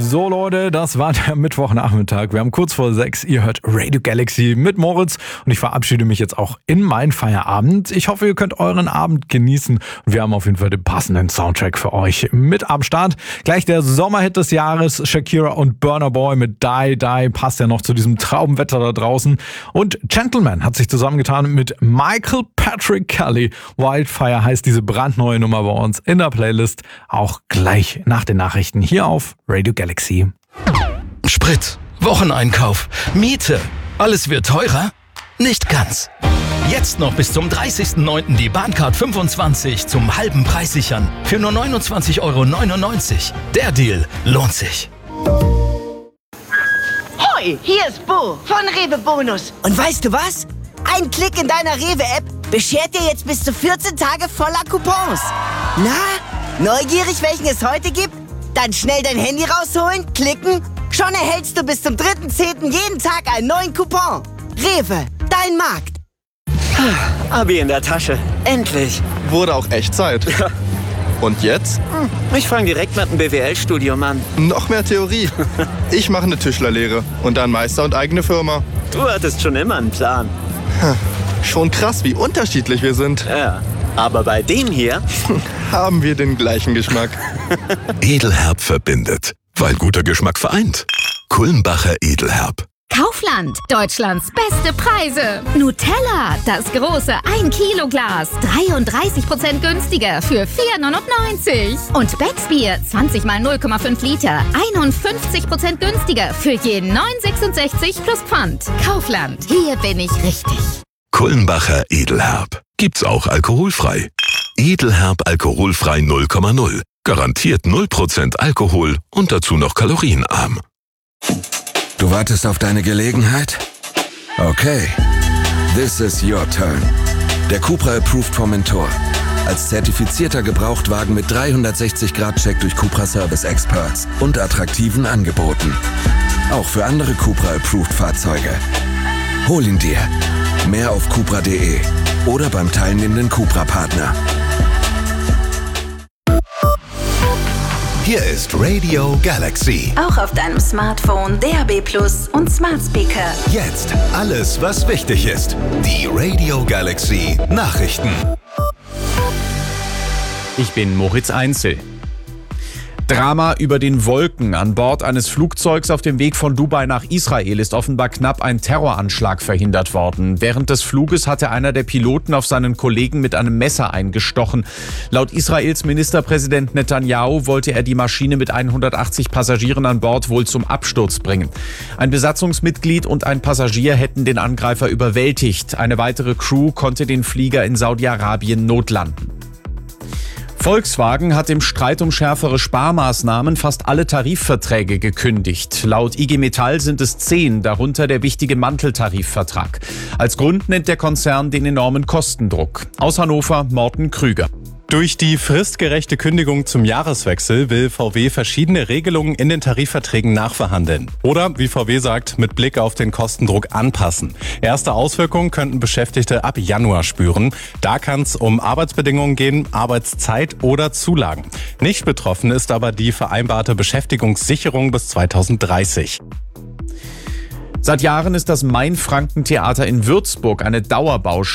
So Leute, das war der Mittwochnachmittag. Wir haben kurz vor 6. Ihr hört Radio Galaxy mit Moritz und ich verabschiede mich jetzt auch in meinen Feierabend. Ich hoffe, ihr könnt euren Abend genießen. Wir haben auf jeden Fall den passenden Soundtrack für euch mit am Start. Gleich der Sommerhit des Jahres, Shakira und Burna Boy mit Die Die, passt ja noch zu diesem Traumwetter da draußen. Und Gentleman hat sich zusammengetan mit Michael Patrick Kelly. Wildfire heißt diese brandneue Nummer bei uns in der Playlist. Auch gleich nach den Nachrichten hier auf Radio Galaxy. Sprit, Wocheneinkauf, Miete, alles wird teurer? Nicht ganz. Jetzt noch bis zum 30.09. die Bahncard 25 zum halben Preis sichern. Für nur 29,99 €. Der Deal lohnt sich. Hoi, hier ist Bo von Rewe Bonus. Und weißt du was? Ein Klick in deiner Rewe-App beschert dir jetzt bis zu 14 Tage voller Coupons. Na, neugierig, welchen es heute gibt? Dann schnell dein Handy rausholen, klicken. Schon erhältst du bis zum 3.10. jeden Tag einen neuen Coupon. Rewe, dein Markt. Abi in der Tasche. Endlich. Wurde auch echt Zeit. Und jetzt? Ich fange direkt mit einem BWL-Studium an. Noch mehr Theorie. Ich mache eine Tischlerlehre und dann Meister und eigene Firma. Du hattest schon immer einen Plan. Schon krass, wie unterschiedlich wir sind. Ja, aber bei dem hier haben wir den gleichen Geschmack. Edelherb verbindet, weil guter Geschmack vereint. Kulmbacher Edelherb. Kaufland, Deutschlands beste Preise. Nutella, das große 1-Kilo-Glas, 33% günstiger für 4,99 €. Und Becksbier, 20 mal 0,5 Liter, 51% günstiger für je 9,66 plus Pfand. Kaufland, hier bin ich richtig. Kulmbacher Edelherb. Gibt's auch alkoholfrei. Edelherb alkoholfrei 0,0. Garantiert 0% Alkohol und dazu noch kalorienarm. Du wartest auf deine Gelegenheit? Okay. This is your turn. Der Cupra Approved vom Mentor. Als zertifizierter Gebrauchtwagen mit 360-Grad-Check durch Cupra Service Experts und attraktiven Angeboten. Auch für andere Cupra Approved Fahrzeuge. Hol ihn dir. Mehr auf cupra.de oder beim teilnehmenden Cupra-Partner. Hier ist Radio Galaxy. Auch auf deinem Smartphone, DAB+ und Smart Speaker. Jetzt alles, was wichtig ist. Die Radio Galaxy Nachrichten. Ich bin Moritz Einzel. Drama über den Wolken. An Bord eines Flugzeugs auf dem Weg von Dubai nach Israel ist offenbar knapp ein Terroranschlag verhindert worden. Während des Fluges hatte einer der Piloten auf seinen Kollegen mit einem Messer eingestochen. Laut Israels Ministerpräsident Netanyahu wollte er die Maschine mit 180 Passagieren an Bord wohl zum Absturz bringen. Ein Besatzungsmitglied und ein Passagier hätten den Angreifer überwältigt. Eine weitere Crew konnte den Flieger in Saudi-Arabien notlanden. Volkswagen hat im Streit um schärfere Sparmaßnahmen fast alle Tarifverträge gekündigt. Laut IG Metall sind es 10, darunter der wichtige Manteltarifvertrag. Als Grund nennt der Konzern den enormen Kostendruck. Aus Hannover, Morten Krüger. Durch die fristgerechte Kündigung zum Jahreswechsel will VW verschiedene Regelungen in den Tarifverträgen nachverhandeln. Oder, wie VW sagt, mit Blick auf den Kostendruck anpassen. Erste Auswirkungen könnten Beschäftigte ab Januar spüren. Da kann es um Arbeitsbedingungen gehen, Arbeitszeit oder Zulagen. Nicht betroffen ist aber die vereinbarte Beschäftigungssicherung bis 2030. Seit Jahren ist das Mainfranken-Theater in Würzburg eine Dauerbaustelle.